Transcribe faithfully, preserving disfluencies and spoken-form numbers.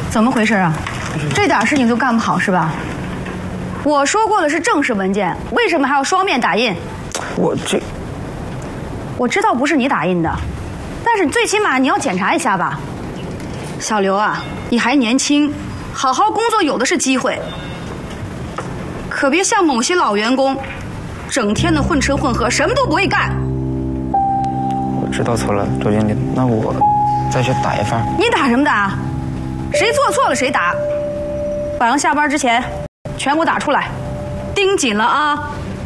怎么回事啊？这点事情都干不好是吧？我说过了是正式文件，为什么还要双面打印？ 我这， 我知道不是你打印的，但是你最起码你要检查一下吧。小刘啊，你还年轻，好好工作有的是机会，可别像某些老员工，整天的混吃混喝，什么都不会干。 我知道错了，周经理，那我再去打一份。 你打什么打？谁做错了谁打。晚上下班之前，全给我打出来，盯紧了啊！